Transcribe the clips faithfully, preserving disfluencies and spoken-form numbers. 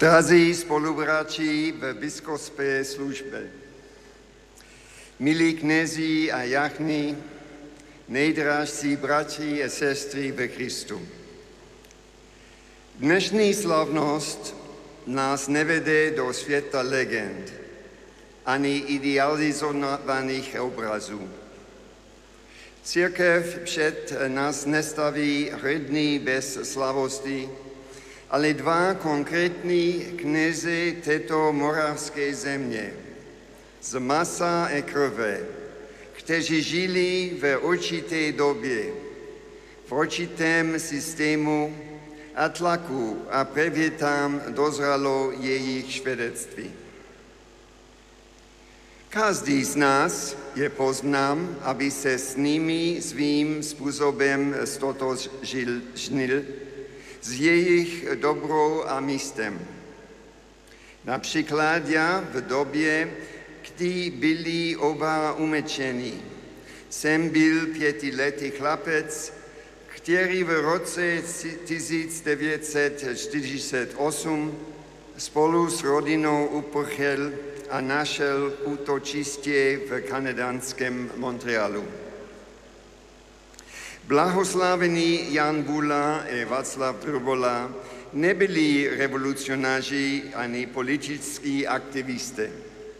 Drazí spolubráči v biskupské službě, milí knězi a jáchny, nejdražší bratři a sestry ve Kristu. Dnešní slavnost nás nevede do světa legend, ani idealizovaných obrazů. Církev před nás nestaví hrdiny bez slavosti, ale dva konkrétní kněze této moravské země, z masa a krve, kteří žili v určité době, v určitém systému a tlaku a právě tam dozralo jejich svědectví. Každý z nás je poznám, aby se s nimi svým způsobem stotožnil s jejich dobrou a místem. Například já v době, kdy byli oba umečeni, jsem byl pětiletý chlapec, který v roce tisíc devět set čtyřicet osm spolu s rodinou uprchl a našel útočiště v kanadském Montrealu. Blahoslavený Jan Bula a Václav Drbola nebyli revolucionáři ani političtí aktivisté.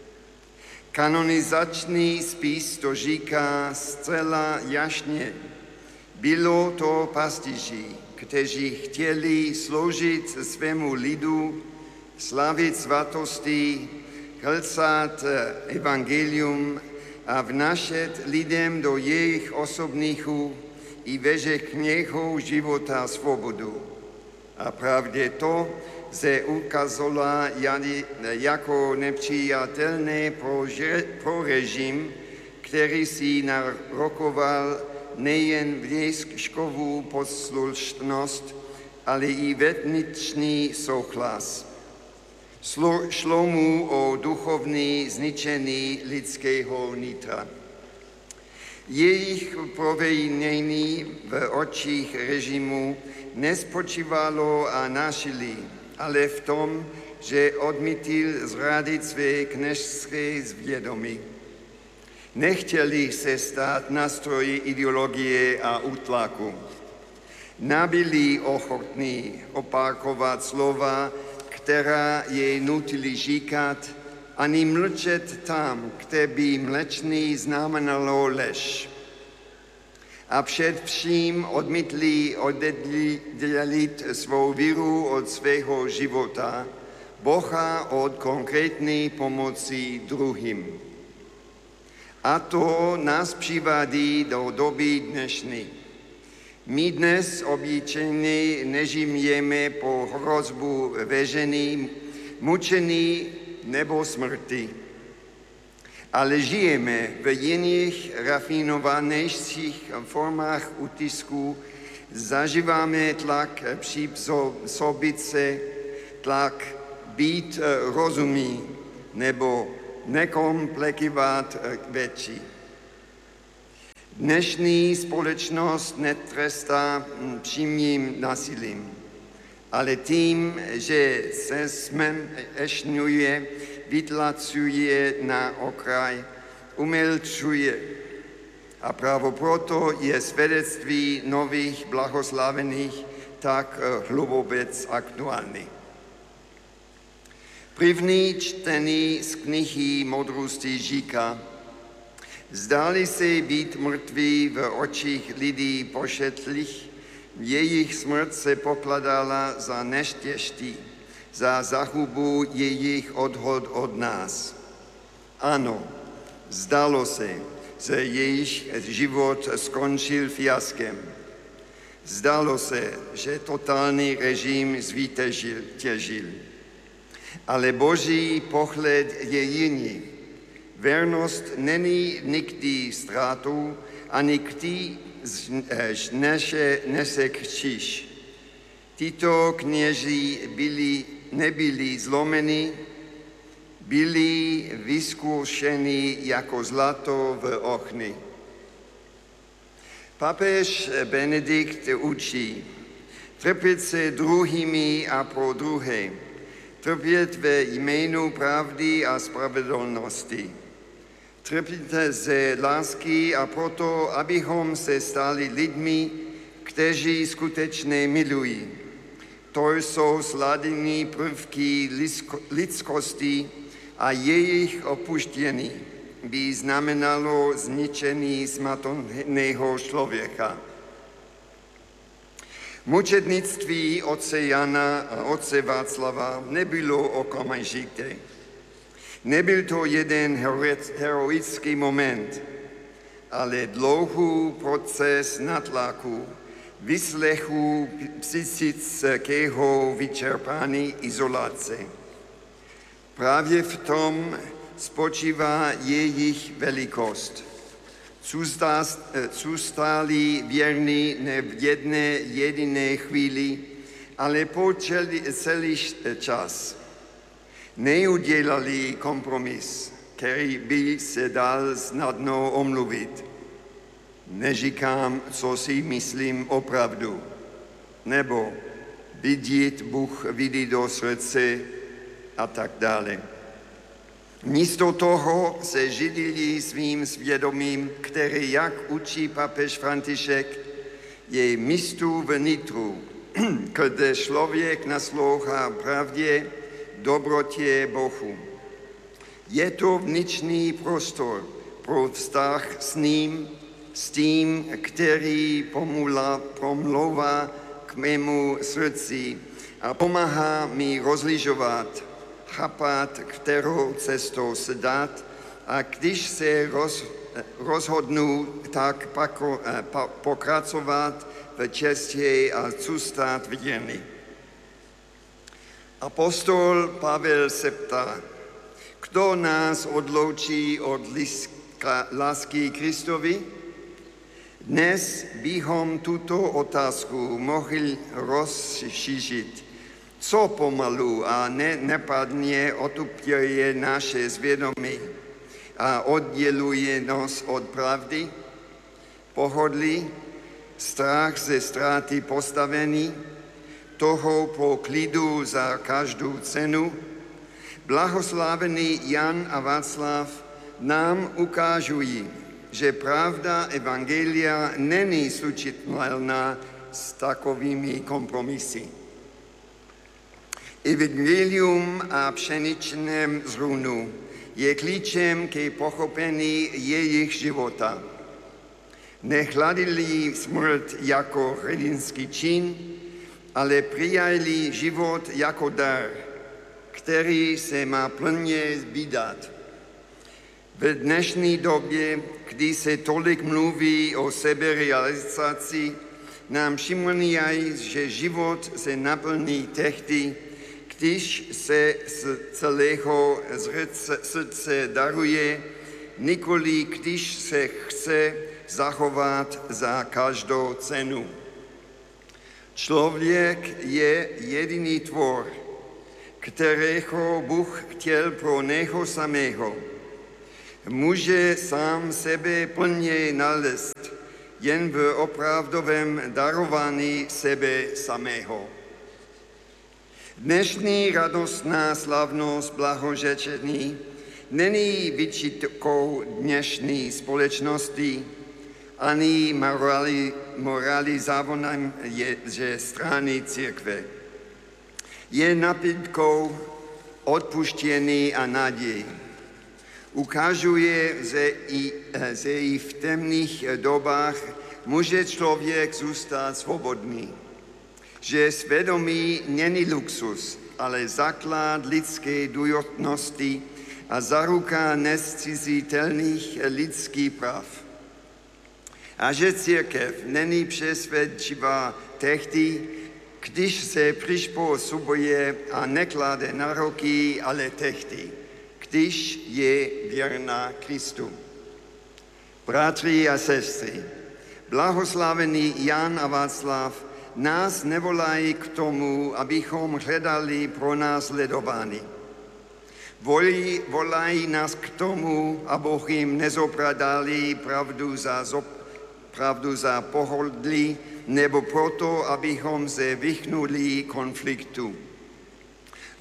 Kanonizační spis to říká zcela jasně. Bylo to pastiři, kteří chtěli sloužit svému lidu, slavit svatosti, hlásat evangelium a vnášet lidem do jejich osobních i veřejného života svobodu. A právě to se ukázalo jako nepřijatelné pro, pro režim, který si narokoval nejen vnějškovou poslušnost, ale i vnitřní souhlas. Šlo mu o duchovní zničení lidského nitra. Jejich provinění v očích režimu nespočívalo a násilí, ale v tom, že odmítil zradit své kněžské zvědomí. Nechtěli se stát nástroji ideologie a útlaku. Nebyli ochotní opakovat slova, která je nutili říkat, ani mlčet tam, kde by mlčení znamenalo lež. A především odmítli oddělit svou víru od svého života, Boha od konkrétní pomoci druhým. A to nás přivádí do doby dnešní. My dnes obyčejně nežijeme po hrozbu vězení, mučení nebo smrti. Ale žijeme v jiných rafinovanějších formách utisku, zažíváme tlak přizpůsobit se, tlak být rozumný nebo nekomplikovat věci. Dnešní společnost netrestá přímým násilím, ale tím, že se zmenšňuje, vytlacuje na okraj, umlčuje. A právě proto je svědectví nových blahoslavených tak hluboce aktuální. První čtení z knihy Moudrosti říká, zdali se být mrtví v očích lidí pošetlých, jejich smrt se pokladala za neštěstí, za zahubu jejich odhod od nás. Ano, zdalo se, že jejich život skončil fiaskem. Zdalo se, že totální režim zvítězil. Ale Boží pohled je jiný. Věrnost není nikdy ztrátou, ani kdy nese, nese kříž. Tito kněží byli, nebyli zlomeni, byli vyzkoušeni jako zlato v ohni. Papež Benedikt učí, trpět se druhými a pro druhé, trpět ve jménu pravdy a spravedlnosti. Trpíte ze lásky a proto, abychom se stali lidmi, kteří skutečně milují. To jsou sladění prvky lidskosti a jejich opuštění by znamenalo zničení smatovného člověka. Mučednictví otce Jana a otce Václava nebylo okamžité. Nebyl to jeden heroický moment, ale dlouhý proces natlaku, vyslechu psychického vyčerpání izolace. Právě v tom spočívá jejich velikost. Zůstali věrní ne v jedné jediné chvíli, ale po celý čas. Neudělali kompromis, který by se dal snadno omluvit. Neříkám, co si myslím opravdu, nebo vidět Bůh vidí do srdce a tak dále. Místo toho se živili svým svědomím, které, jak učí papež František, je místu vnitru, kde člověk naslouchá pravdě, dobrotě Bohu. Je to vnitřní prostor pro vztah s ním, s tím, který promlouvá k mému srdci a pomáhá mi rozlišovat, chápat, kterou cestou se dát, a když se roz, rozhodnu, tak pako, pa, pokračovat v cestě a zůstat věrný. Apostol Pavel se ptá, kdo nás odloučí od lásky Kristovi? Dnes bychom tuto otázku mohli rozšířit. Co pomalu a ne, nepadně otupňuje naše svědomí a odděluje nás od pravdy? Pohodlí, strach ze ztráty postavení, toho po klidu za každou cenu? Blahoslavený Jan a Václav nám ukážují, že pravda evangelia není slučitelná s takovými kompromisy. Evangelium a pšeničném zrnu je klíčem ke pochopení jejich života. Nehledali smrt jako hrdinský čin, ale přijali život jako dar, který se má plně vydat. V dnešní době, kdy se tolik mluví o seberealizaci, nám připomínají, že život se naplní tehdy, když se z celého srdce daruje, nikoli když se chce zachovat za každou cenu. Člověk je jediný tvor, kterého Bůh chtěl pro něho samého. Může sám sebe plně nalézt jen v opravdovém darování sebe samého. Dnešní radostná slavnost blahořečení není výčitkou dnešní společnosti ani morali, moralizovaným ze strany církve. Je nabídkou odpuštění a naději. Ukazuje, že i, že i v temných dobách může člověk zůstat svobodný. Že svědomí není luxus, ale základ lidské důstojnosti a záruka nezcizitelných lidských práv. A že církev není přesvědčivá tehdy, když se přizpůsobuje a neklade nároky, ale tehdy, když je věrná Kristu. Bratři a sestry, blahoslavený Jan a Václav nás nevolají k tomu, abychom hledali pro nás sledování. Volí, volají nás k tomu, abychom nezopradali pravdu za, zop, pravdu za pohodlí, nebo proto, abychom se vyhnuli konfliktu.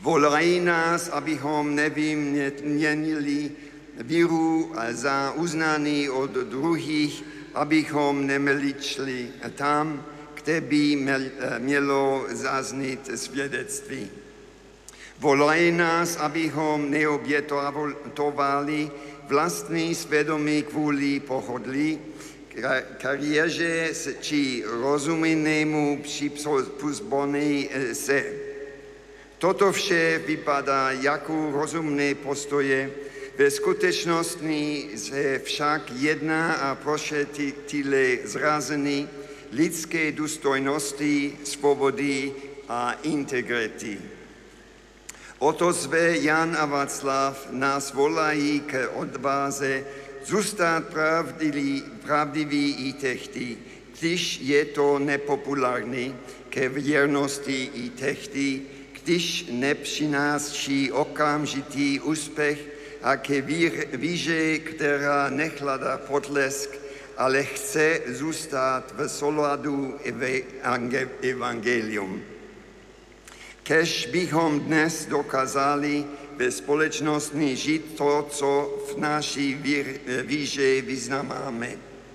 Volají nás, abychom nevyměnili víru za uznání od druhých, abychom nemlčeli tam, kde by mělo zaznít svědectví. Volají nás, abychom neobětovali vlastní svědomí kvůli pohodlí, kariéře či rozuměnému přizpůsobení se. Toto vše vypadá jako rozumné postoje, ve skutečnosti se však jedná a prošetile zrazení lidské důstojnosti, svobody a integrity. Oto zve Jan a Václav nás volají k odvaze zůstat pravdiví i tehdy, když je to nepopulární, ke věrnosti i tehdy, když nepřináší okamžitý úspěch a ke víře, která nehledá potlesk, ale chce zůstat v souladu evangelium. Kež bychom dnes dokázali ve společnosti žít to, co v naší víře vyznáváme.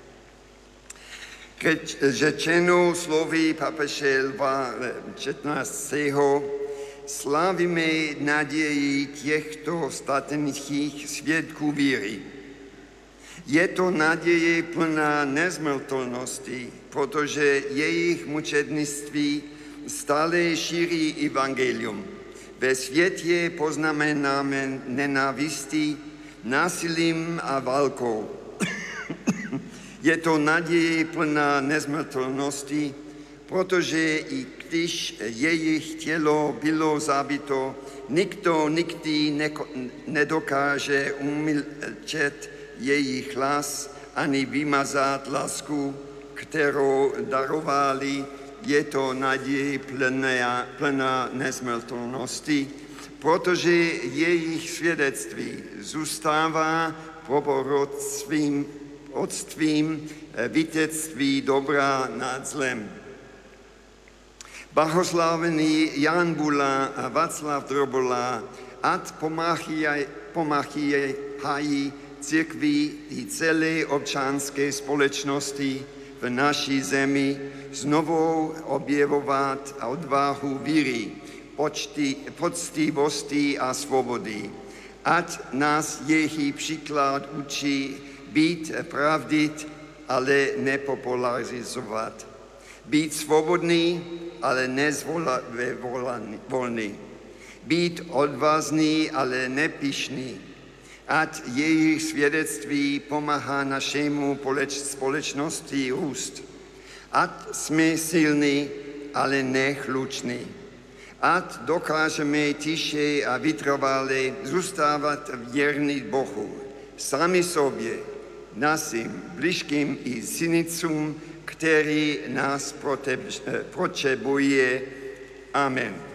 Řečeno slovy papeže Lva čtrnáctého slavíme naději těchto statečných svědků víry. Je to naděje plná nezmrtelnosti, protože jejich mučednictví stále šíří evangelium. Ve světě poznamenáme nenávistí, násilím a válkou. Je to naděje plná nezmrtelnosti, protože i když jejich tělo bylo zabito, nikdo nikdy nedokáže umlčet jejich hlas ani vymazat lásku, kterou darovali. Je to naděje plná, plná nesmrtelnosti, protože jejich svědectví zůstává prorodstvím, odstvím vítězství dobra nad zlem. Blahoslavený Jan Bula a Václav Drobola, ať pomáhají církvi i celé občanské společnosti v naší zemi znovu objevovat odvahu víry, poctivosti a svobody. Ať nás jejich příklad učí být pravdit, ale nepopularizovat. Být svobodný, ale nezvolný. Být odvážný, ale nepyšný. Ať jejich svědectví pomáhá našemu společnosti růst. Ať jsme silní, ale nechluční. Ať dokážeme tiše a vytrvale zůstávat věrní Bohu, sami sobě, našim blízkým i synicům, který nás potřebuje. Amen.